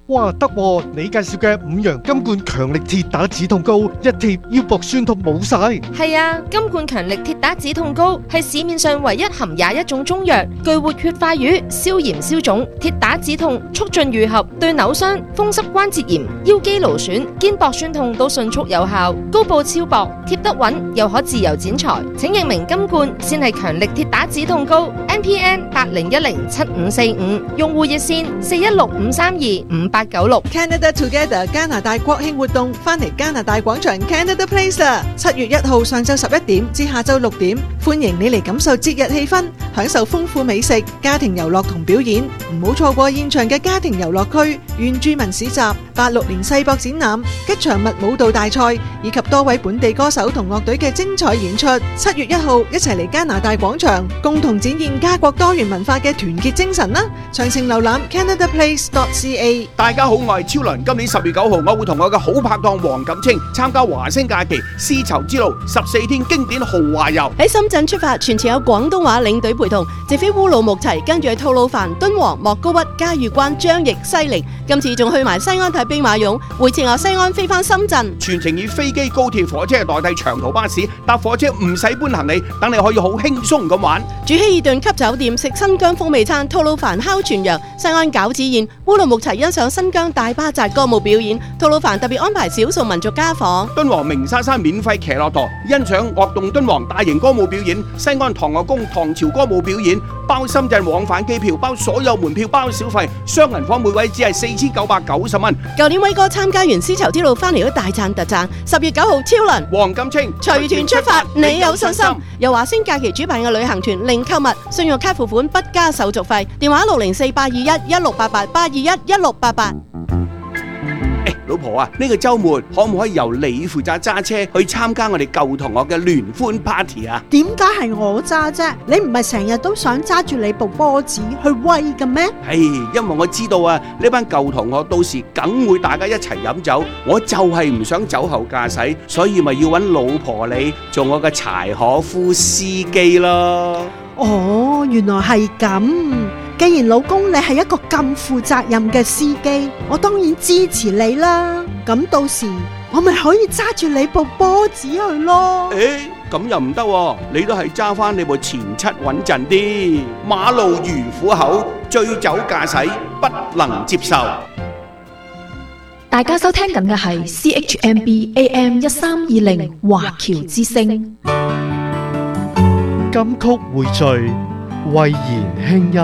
哇，得喎！你介紹嘅五羊金罐強力鐵打止痛膏，一貼腰膊酸痛冇晒。 係啊，金罐強力鐵打止痛膏係市面上唯一含21種中藥，具活血化瘀、消炎消腫、鐵打止痛、促進愈合，對扭傷、風濕關節炎、腰肌勞損、肩膊酸痛都迅速有效。膏布超薄，貼得穩，又可自由剪裁。請認明金罐先係強力鐵打止痛膏 ，NPN 80107545，用戶熱線416-532-5896。 Canada Together 加拿大國慶活動翻嚟加拿大廣場 Canada Place 啦！7月1號上晝11點至下晝6點，歡迎你嚟感受節日氣氛，享受豐富美食、家庭遊樂同表演。唔好錯過現場嘅家庭遊樂區、原住民市集、86年世博展覽、吉祥物舞蹈大賽以及多位本地歌手同樂隊嘅精彩演出。7月1號一齊嚟加拿大廣場，共同展現家國多元文化嘅團結精神啦！詳情瀏覽 canadaplace.ca。 大家好，我係超倫。今年10月9號，我會同我嘅好拍檔黃錦清參加華星假期絲綢之路14天經典豪華遊。 喺深圳出發，全程有廣東話領隊陪同，直飛烏魯木齊，跟住去吐魯番、敦煌、莫高窟、嘉峪關、張掖、西寧。今次仲去埋西安睇兵馬俑，回程由西安飛翻深圳。 全程以飛機、高鐵、火車代替長途巴士，搭火車唔使搬行李，等你可以好輕鬆咁玩。 住希爾頓級酒店，食新疆風味餐，吐魯番烤全羊，西安餃子宴，烏魯木齊欣賞新疆大巴扎歌舞表演，吐魯番特別安排少數民族家訪。 敦煌鳴沙山免費騎駱駝，欣賞樂動敦煌大型歌舞表演。西安唐樂宮唐朝歌舞表演，包深圳往返機票，包所有門票，包小費，雙人房每位只係4990蚊。 舊年威哥參加完絲綢之路翻嚟都大賺特賺。10月9號超倫黃錦清隨團出發，你有信心？由華星假期主辦嘅旅行團，零購物，信用卡付款不加手續費。電話604-821-1688，821-1688。 老婆啊，呢個週末可唔可以由你負責揸車去參加我哋舊同學嘅聯歡 party 啊？ 點解係我揸啫？你唔係成日都想揸住你部波子去威嘅咩？ 因為我知道啊，呢班舊同學到時梗會大家一齊飲酒，我就係唔想酒後駕駛，所以咪要揾老婆你做我嘅柴可夫司機咯。 哦，原來係咁。既然老公你係一個咁負責任嘅司機，我當然支持你啦。咁到時我咪可以揸住你部波子去咯。 咁又唔得喎，你都係揸翻你部前七穩陣啲。馬路如虎口，醉酒駕駛不能接受。 大家收聽緊嘅係 CHMB AM 1320華僑之聲。 金曲匯聚，慧言輕音。